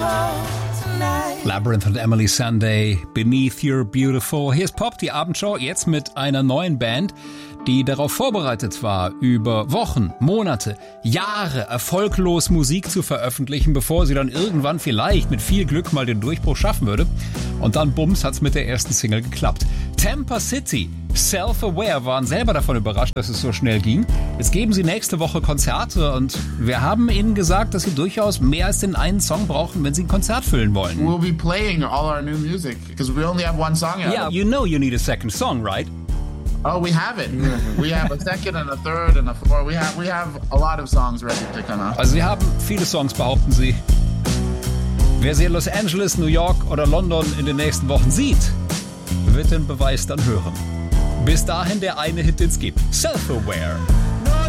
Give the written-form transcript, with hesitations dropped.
Labyrinth und Emily Sunday, Beneath You're Beautiful. Hier ist Pop, die Abendshow, jetzt mit einer neuen Band, die darauf vorbereitet war, über Wochen, Monate, Jahre erfolglos Musik zu veröffentlichen, bevor sie dann irgendwann vielleicht mit viel Glück mal den Durchbruch schaffen würde. Und dann bums hat's mit der ersten Single geklappt. Tampa City, Self-Aware, waren selber davon überrascht, dass es so schnell ging. Jetzt geben sie nächste Woche Konzerte und wir haben ihnen gesagt, dass sie durchaus mehr als den einen Song brauchen, wenn sie ein Konzert füllen wollen. We'll be playing all our new music because we only have one song out. Yeah, you know you need a second song, right? Oh, we have it. We have a second and a third and a fourth. We have a lot of songs ready to come out. Also sie haben viele Songs, behaupten sie. Wer sie in Los Angeles, New York oder London in den nächsten Wochen sieht, wird den Beweis dann hören. Bis dahin der eine Hit, den es gibt. Self-Aware.